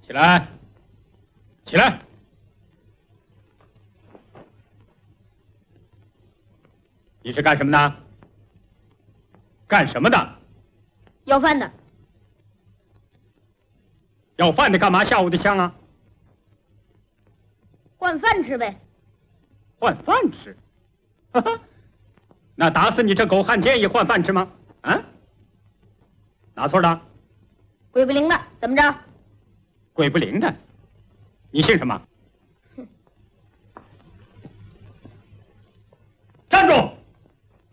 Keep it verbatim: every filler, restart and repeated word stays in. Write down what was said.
起来，起来！你是干什么的？干什么的？ 要饭的。 要饭的干嘛吓我的枪啊？ 换饭吃呗。 换饭吃？哈哈，那打死你这狗汉奸也换饭吃吗？啊？哪村的？ 鬼不灵的，怎么着？ 鬼不灵的，你姓什么？站住！